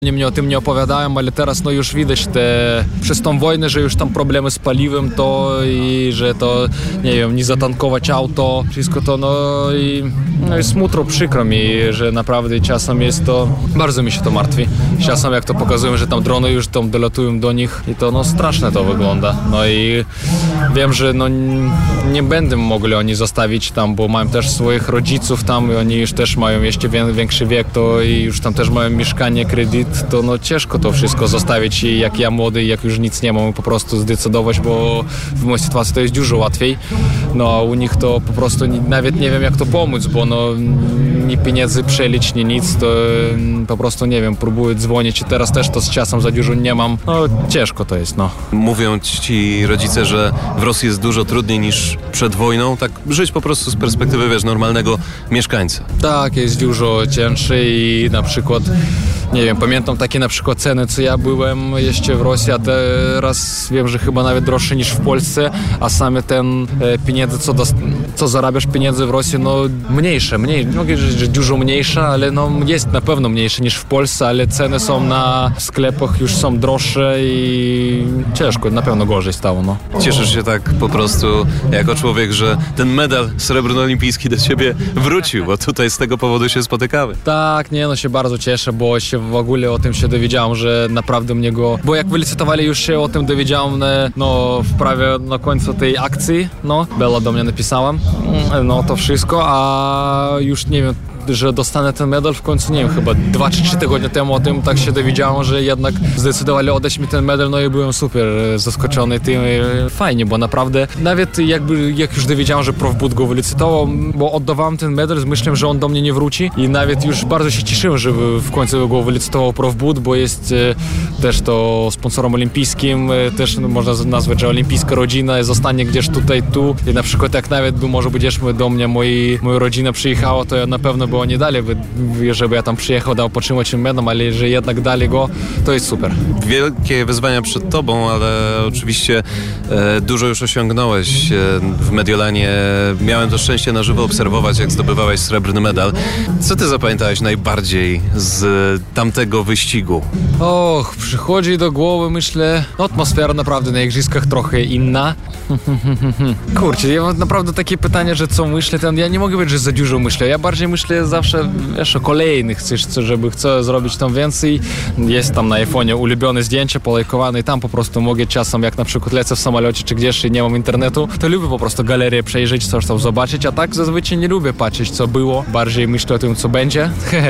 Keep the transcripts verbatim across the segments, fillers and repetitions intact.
Oni mnie o tym nie opowiadają, ale teraz no już widać te, przez tą wojnę, że już tam problemy z paliwem to i że to, nie wiem, nie zatankować auto, wszystko to, no i, no i smutno, przykro mi, że naprawdę czasem jest to, bardzo mi się to martwi. Czasem jak to pokazują, że tam drony już tam dolatują do nich i to no straszne to wygląda. No i wiem, że no nie będą mogli oni zostawić tam, bo mają też swoich rodziców tam i oni już też mają jeszcze większy wiek, to i już tam też mają mieszkanie, kredyt, to no ciężko to wszystko zostawić i jak ja młody, jak już nic nie mam, po prostu zdecydować, bo w mojej sytuacji to jest dużo łatwiej. No a u nich to po prostu nie, nawet nie wiem jak to pomóc, bo no ni pieniędzy przelić, ni nic, to po prostu nie wiem, próbuję dzwonić i teraz też to z czasem za dużo nie mam. No ciężko to jest, no. Mówią ci rodzice, że w Rosji jest dużo trudniej niż przed wojną, tak żyć po prostu z perspektywy, wiesz, normalnego mieszkańca. Tak, jest dużo cięższy i na przykład, nie wiem, pamiętam takie na przykład ceny, co ja byłem jeszcze w Rosji, a teraz wiem, że chyba nawet droższe niż w Polsce, a same ten e, pieniądze, co, dos- co zarabiasz pieniędzy w Rosji, no mniejsze, mniej, nie mogę powiedzieć, że dużo mniejsze, ale no jest na pewno mniejsze niż w Polsce, ale ceny są na sklepach już są droższe i ciężko, na pewno gorzej stało, no. Cieszysz się tak po prostu jako człowiek, że ten medal srebrno-olimpijski do ciebie wrócił, bo tutaj z tego powodu się spotykamy. Tak, nie, no się bardzo cieszę, bo się w ogóle o tym się dowiedziałem, że naprawdę mnie go... Bo jak wylicytowali, już się o tym dowiedziałem, no w prawie na końcu tej akcji, no, Bella do mnie napisała, no to wszystko, a już nie wiem, że dostanę ten medal w końcu, nie wiem, chyba dwa czy trzy tygodnie temu o tym tak się dowiedziałem, że jednak zdecydowali oddać mi ten medal, no i byłem super zaskoczony tym. Fajnie, bo naprawdę nawet jakby, jak już dowiedziałem, że Profbud go wylicytował, bo oddawałem ten medal z myślą, że on do mnie nie wróci i nawet już bardzo się cieszyłem, że w końcu go wylicytował Profbud, bo jest e, też to sponsorem olimpijskim, e, też no, można nazwać, że olimpijska rodzina zostanie gdzieś tutaj, tu i na przykład jak nawet by może gdzieś do mnie moi, moja rodzina przyjechała, to ja na pewno bo nie dali, żeby ja tam przyjechał, dał potrzymać im medal, ale że jednak dali go, to jest super. Wielkie wyzwania przed tobą, ale oczywiście e, dużo już osiągnąłeś e, w Mediolanie. Miałem to szczęście na żywo obserwować, jak zdobywałeś srebrny medal. Co ty zapamiętałeś najbardziej z tamtego wyścigu? Och, przychodzi do głowy, myślę, no, atmosfera naprawdę na igrzyskach trochę inna. Kurczę, ja mam naprawdę takie pytanie, że co myślę, ten, ja nie mogę powiedzieć, że za dużo myślę. Ja bardziej myślę zawsze, wiesz, o kolejnych, chcesz, żeby chcę zrobić tam więcej. Jest tam na iPhone'ie ulubione zdjęcie polajkowane i tam po prostu mogę czasem, jak na przykład lecę w samolocie czy gdzieś i nie mam internetu, to lubię po prostu galerię przejrzeć, coś tam zobaczyć, a tak zazwyczaj nie lubię patrzeć, co było. Bardziej myślę o tym, co będzie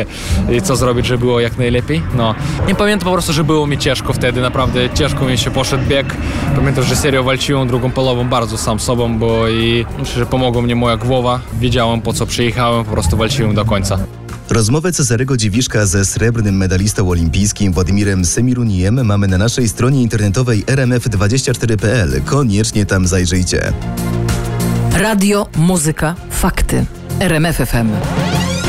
i co zrobić, żeby było jak najlepiej. No. Nie pamiętam po prostu, że było mi ciężko wtedy, naprawdę ciężko mi się poszedł bieg. Pamiętam, że serio walczyłem drugą polową bardzo sam sobą, bo i myślę, że pomogła mnie moja głowa. Wiedziałem, po co przyjechałem, po prostu walczyłem do końca. Rozmowę Cezarego Dziwiszka ze srebrnym medalistą olimpijskim Władimirem Semirunijem mamy na naszej stronie internetowej r m f dwadzieścia cztery kropka p l. Koniecznie tam zajrzyjcie. Radio, muzyka, fakty. R M F F M.